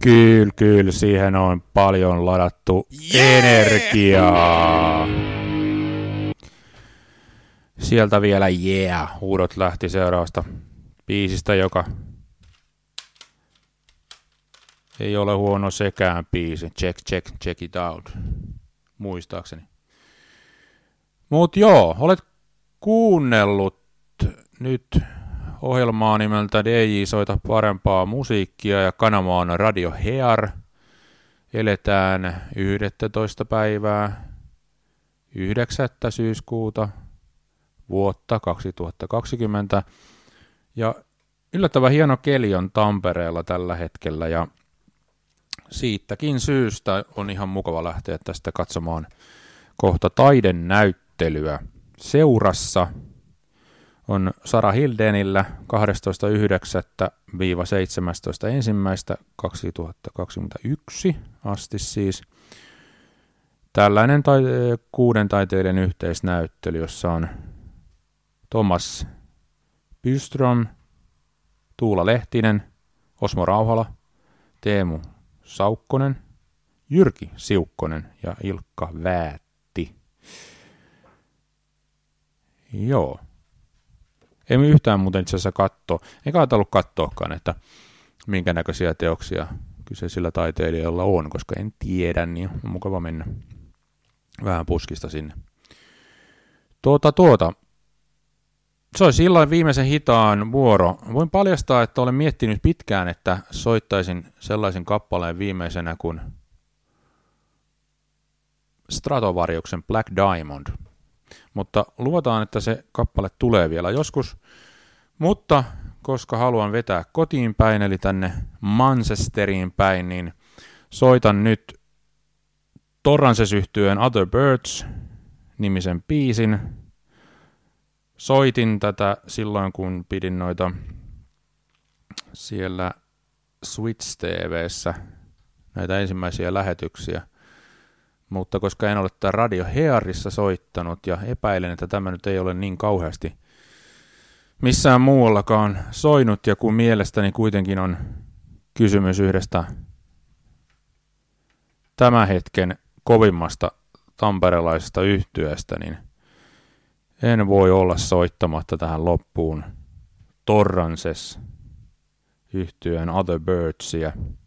Kyllä, siihen on paljon ladattu energiaa. Sieltä vielä huudot lähti seuraavasta biisistä, joka ei ole huono sekään biisi. Check it out. Muistaakseni. Mut joo, olet kuunnellut nyt ohjelmaa nimeltä DJ Soita parempaa musiikkia ja kanava on Radio Hear. Eletään 11. päivää 9. syyskuuta vuotta 2020 ja yllättävän hieno keli on Tampereella tällä hetkellä ja siitäkin syystä on ihan mukava lähteä tästä katsomaan kohta taidenäyttelyä. Seurassa on Sara Hildenillä 12.9.–17.1.2021 asti siis tällainen 6 taiteilijan yhteisnäyttely, jossa on Thomas Byström, Tuula Lehtinen, Osmo Rauhala, Teemu Saukkonen, Jyrki Siukkonen ja Ilkka Väätti. Joo. Ei me yhtään muuten itse asiassa katsoa, eikä ajatellut katsoakaan, että minkä näköisiä teoksia kyseisillä taiteilijoilla on, koska en tiedä, niin on mukava mennä vähän puskista sinne. Se olisi silloin viimeisen hitaan vuoro. Voin paljastaa, että olen miettinyt pitkään, että soittaisin sellaisen kappaleen viimeisenä kuin Stratovariuksen Black Diamond. Mutta luvataan, että se kappale tulee vielä joskus. Mutta koska haluan vetää kotiin päin, eli tänne Manchesteriin päin, niin soitan nyt Torrances-yhtyeen Other Birds-nimisen biisin. Soitin tätä silloin, kun pidin noita siellä Switch TV:ssä näitä ensimmäisiä lähetyksiä. Mutta koska en ole tätä Radio Hearissa soittanut ja epäilen, että tämä nyt ei ole niin kauheasti missään muuallakaan soinut, ja kun mielestäni kuitenkin on kysymys yhdestä tämän hetken kovimmasta tamperelaisesta yhtyeestä, niin en voi olla soittamatta tähän loppuun Torrances -yhtyeen Other Birdsia.